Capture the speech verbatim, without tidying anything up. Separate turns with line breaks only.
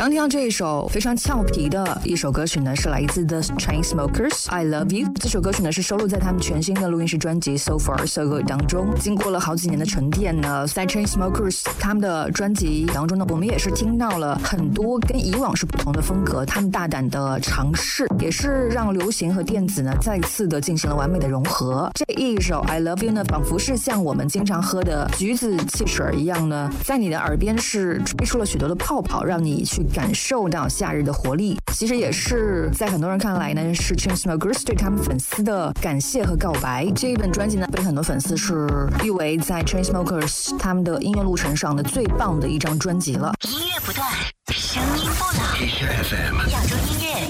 刚听到这一首非常俏皮的一首歌曲呢，是来自 The Chainsmokers I Love You。 这首歌曲呢是收录在他们全新的录音室专辑 So Far So Good 当中。经过了好几年的沉淀呢，在 Chainsmokers 他们的专辑当中呢，我们也是听到了很多跟以往是不同的风格，他们大胆的尝试，也是让流行和电子呢再次的进行了完美的融合。这一首 I Love You 呢，仿佛是像我们经常喝的橘子汽水一样呢，在你的耳边是吹出了许多的泡泡，让你去感受到夏日的活力。其实也是在很多人看来呢，是 Chainsmokers 对他们粉丝的感谢和告白。这一本专辑呢，被很多粉丝是誉为在 Chainsmokers 他们的音乐路程上的最棒的一张专辑了。
音乐不断，声音不老。Asia F M 亚洲音乐